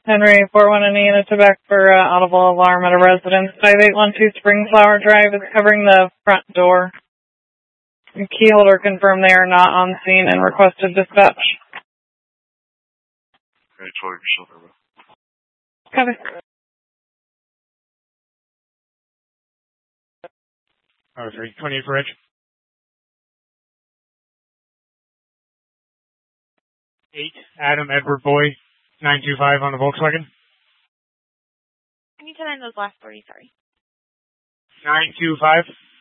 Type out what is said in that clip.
Henry 41 Indiana to back for audible alarm at a residence. 5812 Springflower Drive is covering the front door. Key holder confirmed they are not on scene and requested dispatch. Okay, 12 yourself over. Copy. Oh, 328 for Edge. 8, Adam Edward Boy, 925 on the Volkswagen. Can you tell me those last 3, sorry? 925.